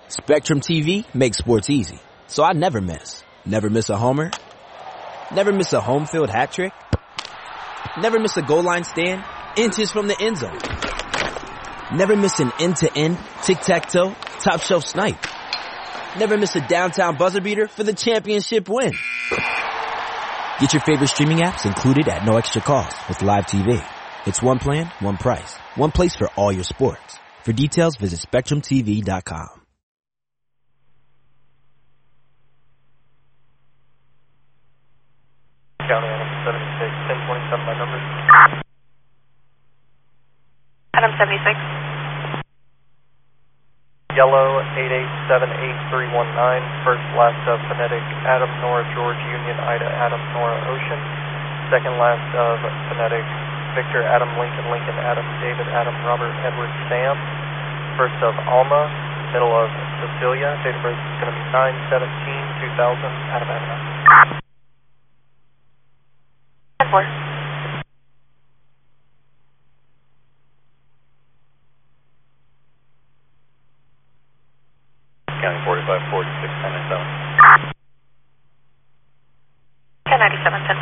Spectrum TV makes sports easy, so I never miss. Never miss a homer. Never miss a home field hat trick. Never miss a goal line stand. Inches from the end zone. Never miss an end-to-end, tic-tac-toe, top-shelf snipe. Never miss a downtown buzzer beater for the championship win. Get your favorite streaming apps included at no extra cost with Live TV. It's one plan, one price. One place for all your sports. For details, visit SpectrumTV.com. County Adam 76, 1027 by number. Adam 76. Yellow 8878319, first last of phonetic Adam Nora George Union Ida Adam Nora Ocean, second last of phonetic Victor Adam Lincoln Lincoln Adam David Adam Robert Edward Sam, first of Alma, middle of Cecilia, date of birth is going to be 9/17/2000, Adam Adam. 10-4. County 45, 46, 1097. 1097,